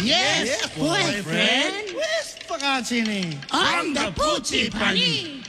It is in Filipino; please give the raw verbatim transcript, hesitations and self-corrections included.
Yes, boyfriend. Where's Pagacini? On the Poochie Bunny.